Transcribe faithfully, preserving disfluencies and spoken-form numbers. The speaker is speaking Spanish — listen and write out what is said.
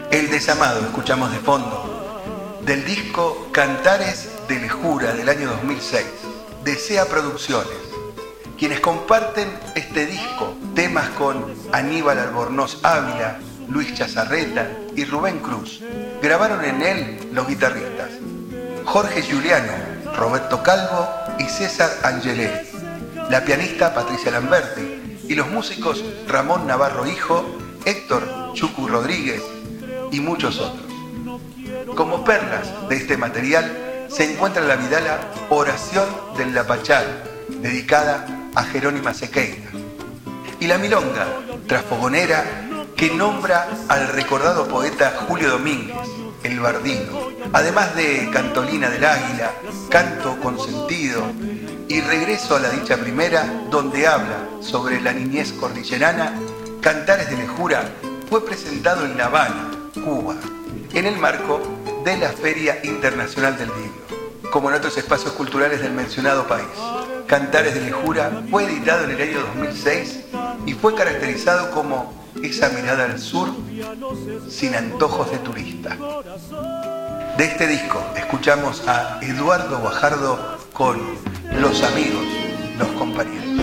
El Desamado escuchamos de fondo, del disco Cantares de Lejura del año dos mil seis, de Sea Producciones, quienes comparten este disco, temas con Aníbal Albornoz Ávila, Luis Chazarreta y Rubén Cruz. Grabaron en él los guitarristas Jorge Giuliano, Roberto Calvo y César Angeleri, la pianista Patricia Lamberti y los músicos Ramón Navarro Hijo, Héctor Chucu Rodríguez y muchos otros. Como perlas de este material se encuentra la vidala Oración del Lapachal, dedicada a Jerónima Sequeira, y la milonga Trasfogonera, que nombra al recordado poeta Julio Domínguez, el Bardino, además de Cantolina del Águila, Canto con Sentido y Regreso a la Dicha Primera, donde habla sobre la niñez cordillerana. Cantares de Lejura fue presentado en La Habana, Cuba, en el marco de la Feria Internacional del Libro, como en otros espacios culturales del mencionado país. Cantares de Lejura fue editado en el año dos mil seis y fue caracterizado como esa mirada al sur sin antojos de turista. De este disco escuchamos a Eduardo Guajardo con Los Amigos, los Compañeros.